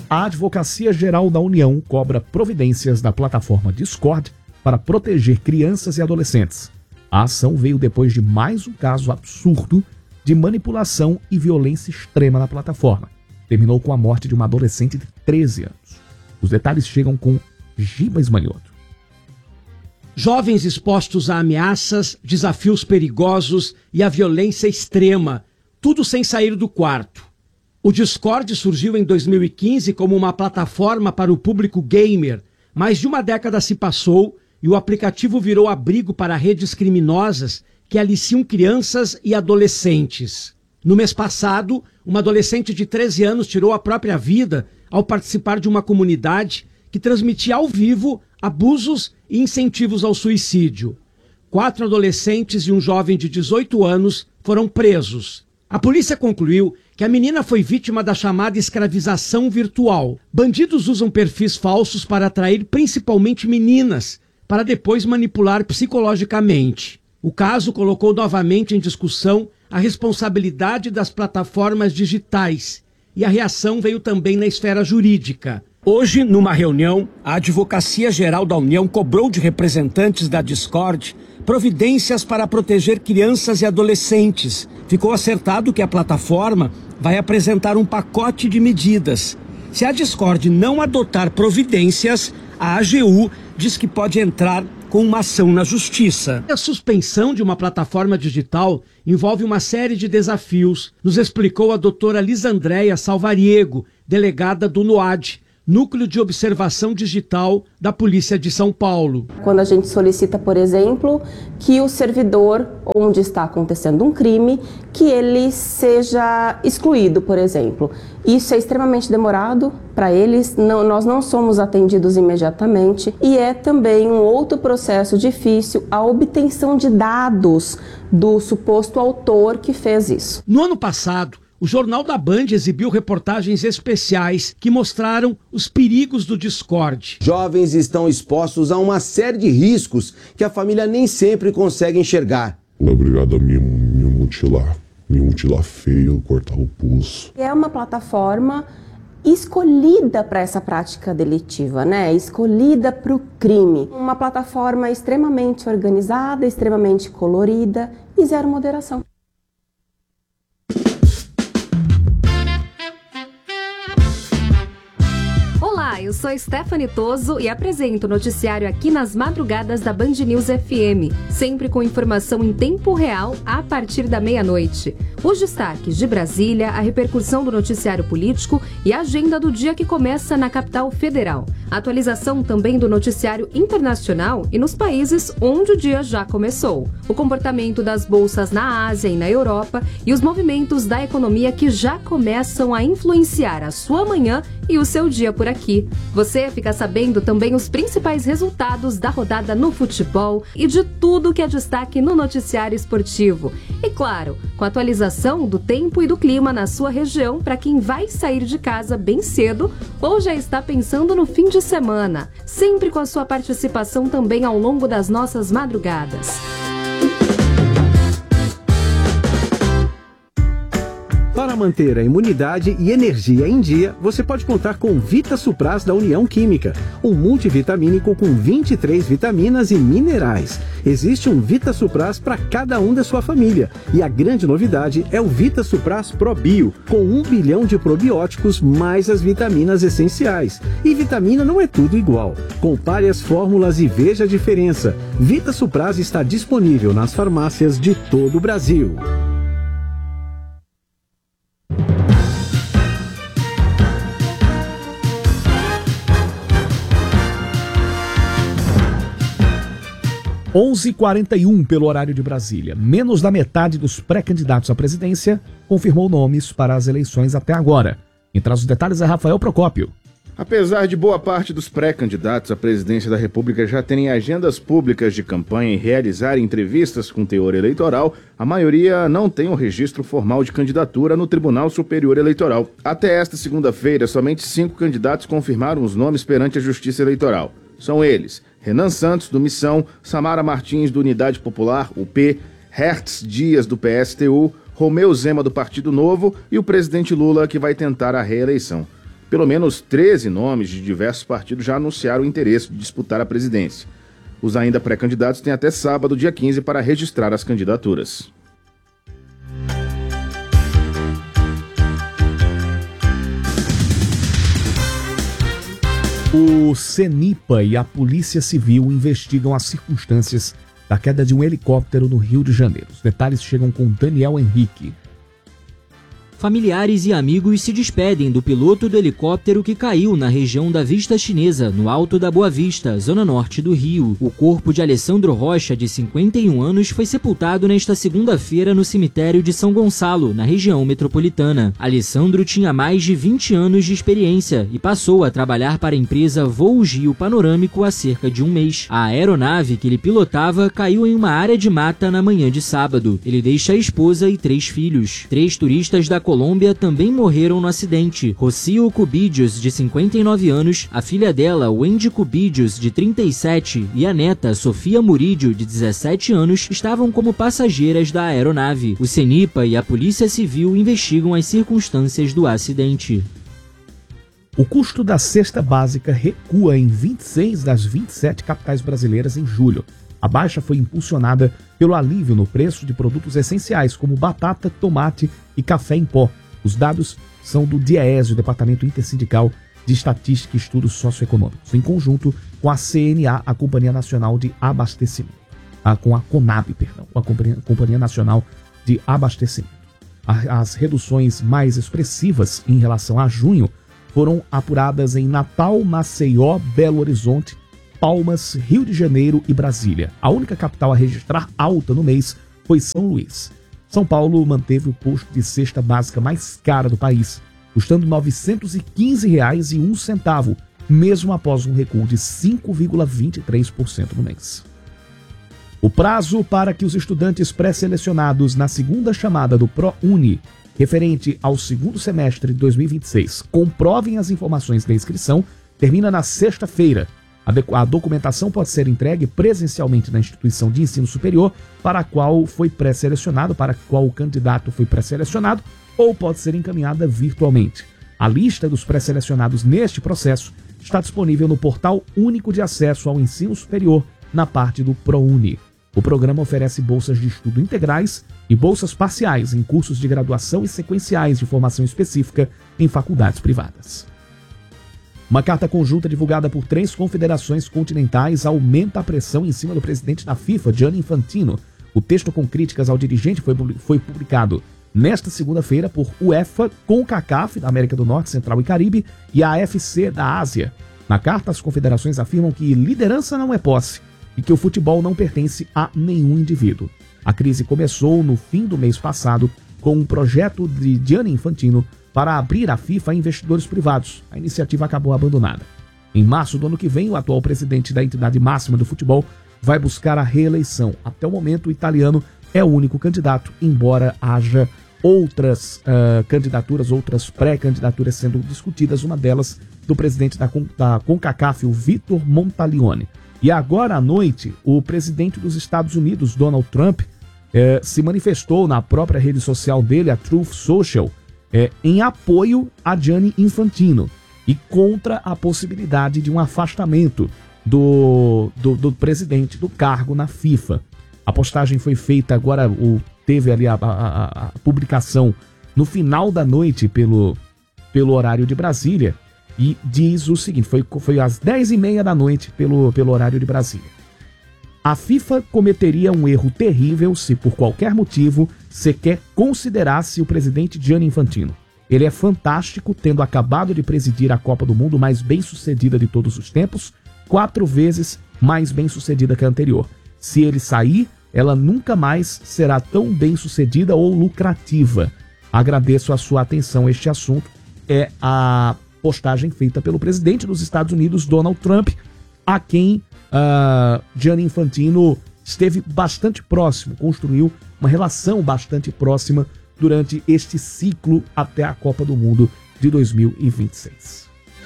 A Advocacia Geral da União cobra providências da plataforma Discord para proteger crianças e adolescentes. A ação veio depois de mais um caso absurdo de manipulação e violência extrema na plataforma. Terminou com a morte de uma adolescente de 13 anos. Os detalhes chegam com Giba Ismanioto. Jovens expostos a ameaças, desafios perigosos e a violência extrema, tudo sem sair do quarto. O Discord surgiu em 2015 como uma plataforma para o público gamer. Mais de uma década se passou e o aplicativo virou abrigo para redes criminosas que aliciam crianças e adolescentes. No mês passado, uma adolescente de 13 anos tirou a própria vida ao participar de uma comunidade que transmitia ao vivo abusos e incentivos ao suicídio. 4 adolescentes e um jovem de 18 anos foram presos. A polícia concluiu que a menina foi vítima da chamada escravização virtual. Bandidos usam perfis falsos para atrair principalmente meninas, para depois manipular psicologicamente. O caso colocou novamente em discussão a responsabilidade das plataformas digitais e a reação veio também na esfera jurídica. Hoje, numa reunião, a Advocacia Geral da União cobrou de representantes da Discord providências para proteger crianças e adolescentes. Ficou acertado que a plataforma vai apresentar um pacote de medidas. Se a Discord não adotar providências, a AGU diz que pode entrar com uma ação na justiça. A suspensão de uma plataforma digital envolve uma série de desafios, nos explicou a doutora Lisandréia Salvariego, delegada do NOAD, Núcleo de Observação Digital da Polícia de São Paulo. Quando a gente solicita, por exemplo, que o servidor onde está acontecendo um crime, que ele seja excluído, por exemplo. Isso é extremamente demorado para eles, nós não somos atendidos imediatamente e é também um outro processo difícil a obtenção de dados do suposto autor que fez isso. No ano passado, o Jornal da Band exibiu reportagens especiais que mostraram os perigos do Discord. Jovens estão expostos a uma série de riscos que a família nem sempre consegue enxergar. Ela é obrigada a me mutilar feio, cortar o pulso. É uma plataforma escolhida para essa prática delitiva, né? Escolhida para o crime. Uma plataforma extremamente organizada, extremamente colorida e zero moderação. Olá, eu sou Stephanie Toso e apresento o noticiário aqui nas madrugadas da Band News FM, sempre com informação em tempo real a partir da meia-noite. Os destaques de Brasília, a repercussão do noticiário político e a agenda do dia que começa na capital federal. Atualização também do noticiário internacional e nos países onde o dia já começou. O comportamento das bolsas na Ásia e na Europa e os movimentos da economia que já começam a influenciar a sua manhã e o seu dia por aqui. Você fica sabendo também os principais resultados da rodada no futebol e de tudo que é destaque no noticiário esportivo. E claro, com a atualização do tempo e do clima na sua região para quem vai sair de casa bem cedo ou já está pensando no fim de semana. Sempre com a sua participação também ao longo das nossas madrugadas. Para manter a imunidade e energia em dia, você pode contar com Vita Supras da União Química, um multivitamínico com 23 vitaminas e minerais. Existe um Vita Supras para cada um da sua família. E a grande novidade é o Vita Supras Pro Bio, com 1 bilhão de probióticos mais as vitaminas essenciais. E vitamina não é tudo igual. Compare as fórmulas e veja a diferença. Vita Supras está disponível nas farmácias de todo o Brasil. – 11h41 pelo horário de Brasília. Menos da metade dos pré-candidatos à presidência confirmou nomes para as eleições até agora. Quem traz os detalhes é Rafael Procópio. Apesar de boa parte dos pré-candidatos à presidência da República já terem agendas públicas de campanha e realizarem entrevistas com teor eleitoral, a maioria não tem um registro formal de candidatura no Tribunal Superior Eleitoral. Até esta segunda-feira, somente 5 candidatos confirmaram os nomes perante a Justiça Eleitoral. São eles: Renan Santos, do Missão, Samara Martins, do Unidade Popular, UP, Hertz Dias, do PSTU, Romeu Zema, do Partido Novo e o presidente Lula, que vai tentar a reeleição. Pelo menos 13 nomes de diversos partidos já anunciaram o interesse de disputar a presidência. Os ainda pré-candidatos têm até sábado, dia 15, para registrar as candidaturas. O CENIPA e a Polícia Civil investigam as circunstâncias da queda de um helicóptero no Rio de Janeiro. Os detalhes chegam com Daniel Henrique. Familiares e amigos se despedem do piloto do helicóptero que caiu na região da Vista Chinesa, no Alto da Boa Vista, zona norte do Rio. O corpo de Alessandro Rocha, de 51 anos, foi sepultado nesta segunda-feira no cemitério de São Gonçalo, na região metropolitana. Alessandro tinha mais de 20 anos de experiência e passou a trabalhar para a empresa Voo Gio Panorâmico há cerca de um mês. A aeronave que ele pilotava caiu em uma área de mata na manhã de sábado. Ele deixa a esposa e 3 filhos. 3 turistas da Colômbia também morreram no acidente. Rocio Cubidios, de 59 anos, a filha dela, Wendy Cubidios, de 37, e a neta, Sofia Murídio, de 17 anos, estavam como passageiras da aeronave. O CENIPA e a Polícia Civil investigam as circunstâncias do acidente. O custo da cesta básica recua em 26 das 27 capitais brasileiras em julho. A baixa foi impulsionada pelo alívio no preço de produtos essenciais, como batata, tomate e café em pó. Os dados são do DIEESE, o Departamento Intersindical de Estatística e Estudos Socioeconômicos, em conjunto com a CNA, a Companhia Nacional de Abastecimento. Com a CONAB, com a Companhia Nacional de Abastecimento. As reduções mais expressivas em relação a junho foram apuradas em Natal, Maceió, Belo Horizonte, Palmas, Rio de Janeiro e Brasília. A única capital a registrar alta no mês foi São Luís. São Paulo manteve o posto de cesta básica mais cara do país, custando R$ 915,01, mesmo após um recuo de 5,23% no mês. O prazo para que os estudantes pré-selecionados na segunda chamada do ProUni, referente ao segundo semestre de 2026, comprovem as informações da inscrição, termina na sexta-feira. A documentação pode ser entregue presencialmente na instituição de ensino superior para a qual foi pré-selecionado, para a qual o candidato foi pré-selecionado, ou pode ser encaminhada virtualmente. A lista dos pré-selecionados neste processo está disponível no Portal Único de Acesso ao Ensino Superior, na parte do ProUni. O programa oferece bolsas de estudo integrais e bolsas parciais em cursos de graduação e sequenciais de formação específica em faculdades privadas. Uma carta conjunta divulgada por 3 confederações continentais aumenta a pressão em cima do presidente da FIFA, Gianni Infantino. O texto com críticas ao dirigente foi publicado nesta segunda-feira por UEFA, CONCACAF, da América do Norte, Central e Caribe, e a AFC, da Ásia. Na carta, as confederações afirmam que liderança não é posse e que o futebol não pertence a nenhum indivíduo. A crise começou no fim do mês passado com um projeto de Gianni Infantino para abrir a FIFA a investidores privados. A iniciativa acabou abandonada. Em março do ano que vem, o atual presidente da entidade máxima do futebol vai buscar a reeleição. Até o momento, o italiano é o único candidato, embora haja outras candidaturas, outras pré-candidaturas sendo discutidas, uma delas do presidente da CONCACAF, o Vitor Montalione. E agora à noite, o presidente dos Estados Unidos, Donald Trump, se manifestou na própria rede social dele, a Truth Social, em apoio a Gianni Infantino e contra a possibilidade de um afastamento do presidente do cargo na FIFA. A postagem foi feita agora, teve ali a publicação no final da noite pelo horário de Brasília e diz o seguinte, foi às 10h30 da noite pelo horário de Brasília. A FIFA cometeria um erro terrível se, por qualquer motivo, sequer considerasse o presidente Gianni Infantino. Ele é fantástico, tendo acabado de presidir a Copa do Mundo mais bem-sucedida de todos os tempos, 4 vezes mais bem-sucedida que a anterior. Se ele sair, ela nunca mais será tão bem-sucedida ou lucrativa. Agradeço a sua atenção a este assunto. É a postagem feita pelo presidente dos Estados Unidos, Donald Trump, a quem Gianni Infantino esteve bastante próximo, construiu uma relação bastante próxima durante este ciclo até a Copa do Mundo de 2026.